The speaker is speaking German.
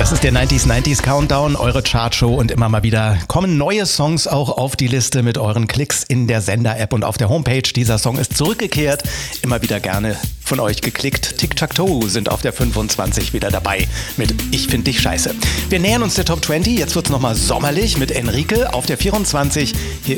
Das ist der 90s Countdown, eure Chartshow, und immer mal wieder kommen neue Songs auch auf die Liste mit euren Klicks in der Sender-App und auf der Homepage. Dieser Song ist zurückgekehrt, immer wieder gerne von euch geklickt. Tic-Tac-Toe sind auf der 25 wieder dabei mit Ich find dich scheiße. Wir nähern uns der Top 20, jetzt wird's nochmal sommerlich mit Enrique auf der 24. Hier